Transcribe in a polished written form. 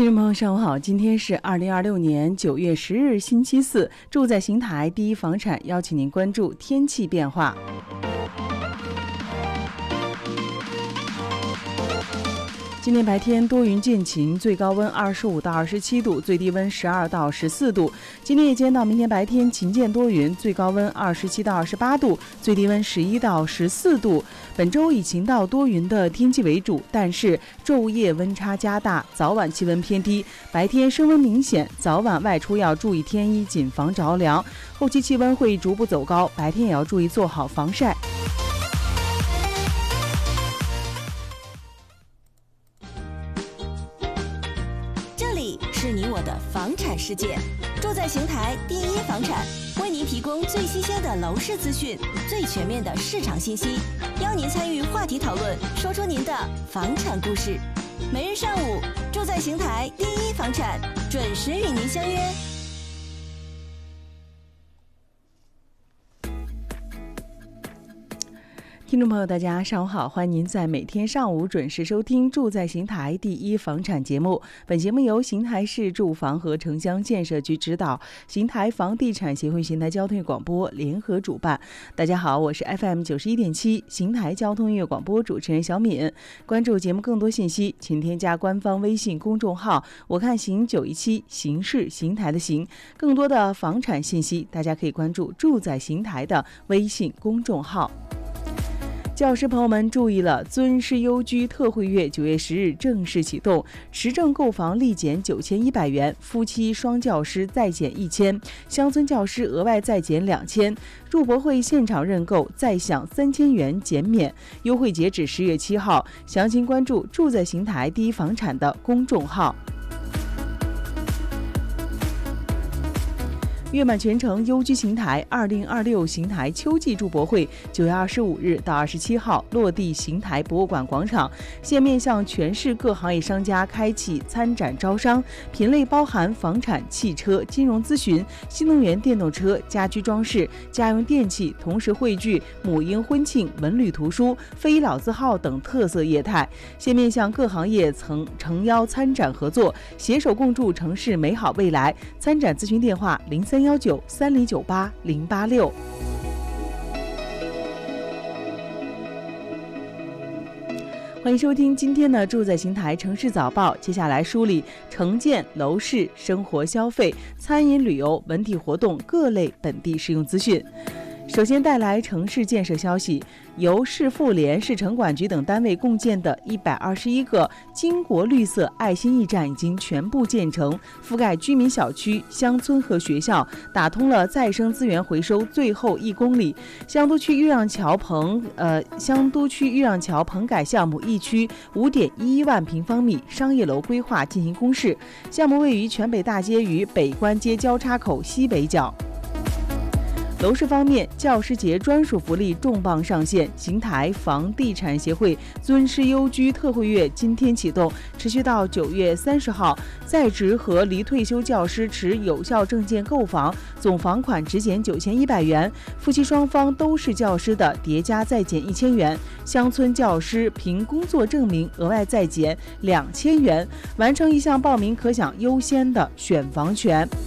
听众朋友上午好，今天是2026年9月10日星期四，住在邢台第一房产邀请您关注天气变化。今天白天多云见晴，最高温25到27度，最低温12到14度。今天夜间到明天白天晴间多云，最高温27到28度，最低温11到14度。本周以晴到多云的天气为主，但是昼夜温差加大，早晚气温偏低，白天升温明显，早晚外出要注意添衣，谨防着凉。后期气温会逐步走高，白天也要注意做好防晒。 是你我的房产世界，住在邢台第一房产，为您提供最新鲜的楼市资讯，最全面的市场信息，邀您参与话题讨论，说出您的房产故事。每日上午，住在邢台第一房产，准时与您相约。 听众朋友大家上午好，欢迎您在每天上午准时收听住在邢台第一房产节目。本节目由邢台市住房和城乡建设局指导，邢台房地产协会、邢台交通广播联合主办。大家好，我是 FM 91.7邢台交通音乐广播主持人小敏。关注节目更多信息，请添加官方微信公众号我看行917，行是邢台的行。更多的房产信息大家可以关注住在邢台的微信公众号。教师朋友们注意了，尊师优居特惠月9月10日正式启动，持证购房立减9100元，夫妻双教师再减1000，乡村教师额外再减2000，入博会现场认购再享3000元减免。优惠截止10月7号，详情关注住在邢台第一房产的公众号。月满全城优居邢台2026邢台秋季住博会9月25日到27号落地邢台博物馆广场，现面向全市各行业商家开启参展招商，品类包含房产、汽车、金融咨询、新能源电动车、家居装饰、家用电器，同时汇聚母婴婚庆、文旅图书、非遗老字号等特色业态，现面向各行业诚邀参展合作，携手共筑城市美好未来。参展咨询电话03193098-086。欢迎收听今天的住在邢台城市早报，接下来梳理城建、楼市、生活消费、餐饮旅游、文体活动各类本地实用资讯。首先带来城市建设消息，由市妇联、市城管局等单位共建的121个金国绿色爱心驿站已经全部建成，覆盖居民小区、乡村和学校，打通了再生资源回收最后1公里。香都区豫让桥棚改项目一区5.11万平方米商业楼规划进行公示，项目位于全北大街与北关街交叉口西北角。楼市方面，教师节专属福利重磅上线，邢台房地产协会尊师优居特惠月今天启动，持续到9月30号。在职和离退休教师持有效证件购房，总房款直减9100元；夫妻双方都是教师的，叠加再减1000元；乡村教师凭工作证明额外再减2000元。完成一项报名可享优先的选房权。